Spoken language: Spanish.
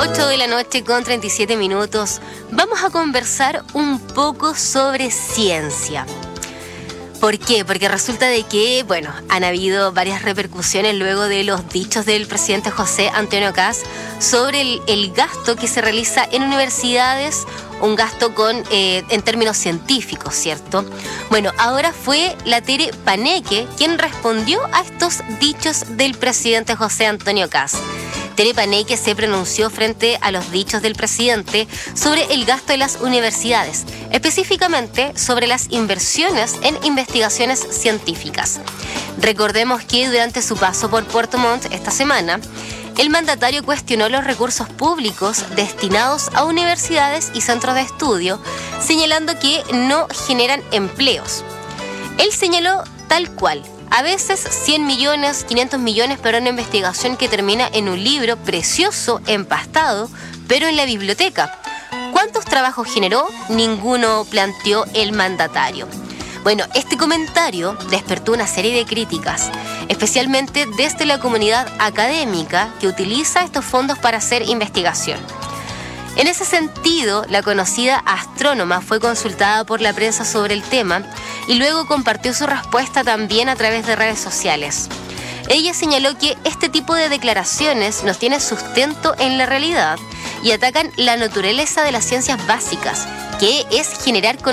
8 de la noche con 37 minutos. Vamos a conversar un poco sobre ciencia. ¿Por qué? Porque resulta de que, han habido varias repercusiones luego de los dichos del presidente José Antonio Kast sobre el gasto que se realiza en universidades, un gasto en términos científicos, ¿cierto? Bueno, ahora fue la Tere Paneque quien respondió a estos dichos del presidente José Antonio Kast. Tere Paneque se pronunció frente a los dichos del presidente sobre el gasto de las universidades, específicamente sobre las inversiones en investigaciones científicas. Recordemos que durante su paso por Puerto Montt esta semana, el mandatario cuestionó los recursos públicos destinados a universidades y centros de estudio, señalando que no generan empleos. Él señaló tal cual: a veces 100 millones, 500 millones para una investigación que termina en un libro precioso, empastado, pero en la biblioteca. ¿Cuántos trabajos generó? Ninguno, planteó el mandatario. Bueno, este comentario despertó una serie de críticas, especialmente desde la comunidad académica que utiliza estos fondos para hacer investigación. En ese sentido, la conocida astrónoma fue consultada por la prensa sobre el tema y luego compartió su respuesta también a través de redes sociales. Ella señaló que este tipo de declaraciones no tienen sustento en la realidad y atacan la naturaleza de las ciencias básicas, que es generar conocimiento